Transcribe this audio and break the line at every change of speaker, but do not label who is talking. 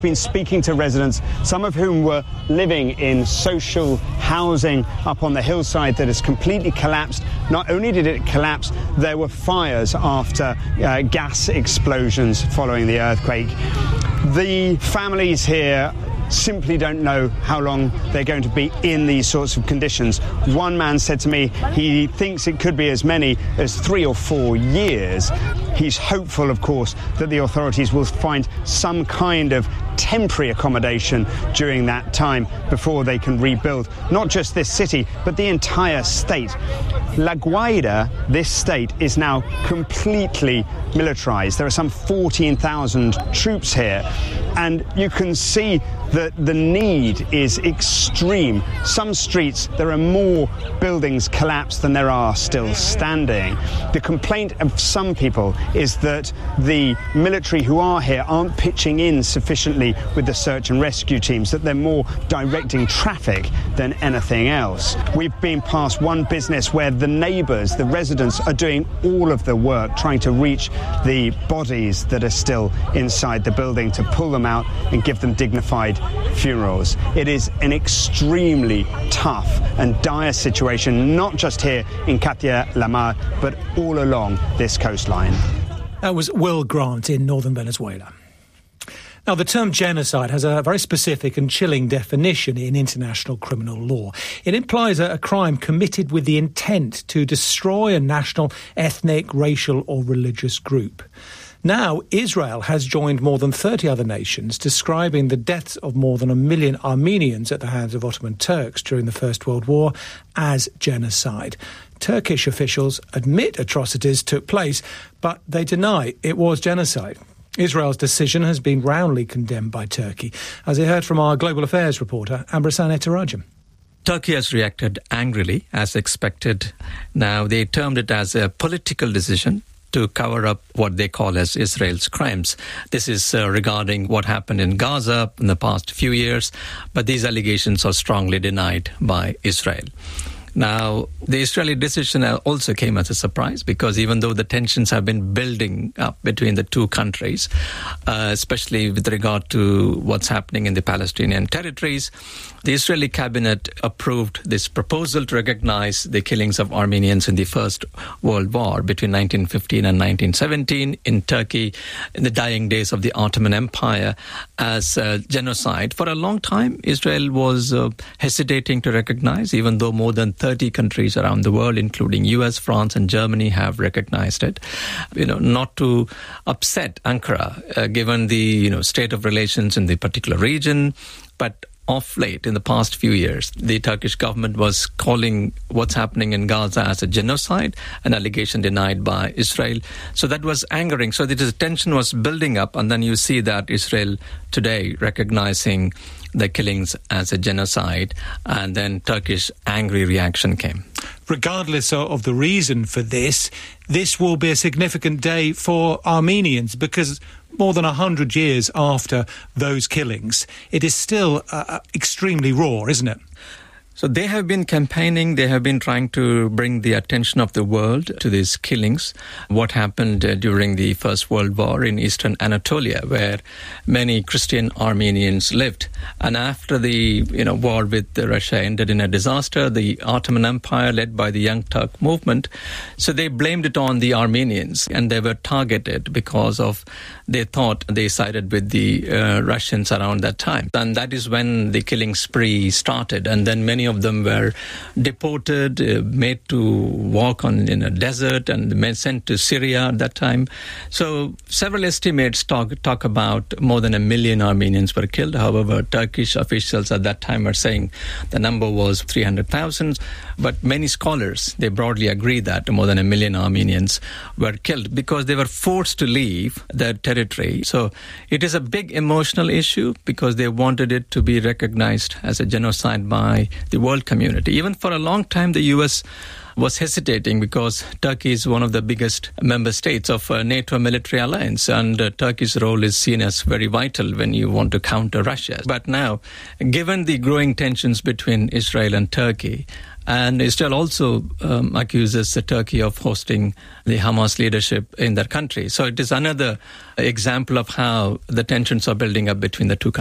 Been speaking to residents, some of whom were living in social housing up on the hillside that has completely collapsed. Not only did it collapse, there were fires after gas explosions following the earthquake. The families here simply don't know how long they're going to be in these sorts of conditions. One man said to me he thinks it could be as many as 3 or 4 years. He's hopeful, of course, that the authorities will find some kind of temporary accommodation during that time before they can rebuild not just this city, but the entire state. La Guaira, this state, is now completely militarized. There are some 14,000 troops here, and you can see that the need is extreme. Some streets, there are more buildings collapsed than there are still standing. The complaint of some people is that the military who are here aren't pitching in sufficiently with the search and rescue teams, that they're more directing traffic than anything else. We've been past one business where the neighbours, the residents, are doing all of the work, trying to reach the bodies that are still inside the building to pull them out and give them dignified funerals. It is an extremely tough and dire situation, not just here in Catia-La Mar, but all along this coastline.
That was Will Grant in northern Venezuela. Now, the term genocide has a very specific and chilling definition in international criminal law. It implies a crime committed with the intent to destroy a national, ethnic, racial or religious group. Now, Israel has joined more than 30 other nations describing the deaths of more than 1 million Armenians at the hands of Ottoman Turks during the First World War as genocide. Turkish officials admit atrocities took place, but they deny it was genocide. Israel's decision has been roundly condemned by Turkey, as we heard from our Global Affairs reporter, Ambrasan Ettarajam.
Turkey has reacted angrily, as expected. Now, they termed it as a political decision to cover up what they call as Israel's crimes. This is regarding what happened in Gaza in the past few years, but these allegations are strongly denied by Israel. Now, the Israeli decision also came as a surprise because even though the tensions have been building up between the two countries, especially with regard to what's happening in the Palestinian territories, the Israeli cabinet approved this proposal to recognize the killings of Armenians in the First World War between 1915 and 1917 in Turkey, in the dying days of the Ottoman Empire, as genocide. For a long time, Israel was hesitating to recognize, even though more than 30 countries around the world, including US, France and Germany, have recognized it. Not to upset Ankara, given the state of relations in the particular region, but of late, in the past few years, the Turkish government was calling what's happening in Gaza as a genocide, an allegation denied by Israel. So that was angering. So the tension was building up, and then you see that Israel today recognizing the killings as a genocide, and then Turkish angry reaction came.
Regardless of the reason for this will be a significant day for Armenians because more than 100 years after those killings, it is still extremely raw, isn't it?
So they have been campaigning, they have been trying to bring the attention of the world to these killings. What happened during the First World War in eastern Anatolia, where many Christian Armenians lived. And after the war with Russia ended in a disaster, the Ottoman Empire, led by the Young Turk movement, so they blamed it on the Armenians, and they were targeted because of they thought they sided with the Russians around that time. And that is when the killing spree started, and then many of them were deported, made to walk in a desert and sent to Syria at that time. So several estimates talk about more than 1 million Armenians were killed. However, Turkish officials at that time are saying the number was 300,000. But many scholars, they broadly agree that more than 1 million Armenians were killed because they were forced to leave their territory. So it is a big emotional issue because they wanted it to be recognized as a genocide by the world community. Even for a long time, the U.S. was hesitating because Turkey is one of the biggest member states of NATO military alliance, and Turkey's role is seen as very vital when you want to counter Russia. But now, given the growing tensions between Israel and Turkey, and Israel also accuses Turkey of hosting the Hamas leadership in their country. So it is another example of how the tensions are building up between the two countries.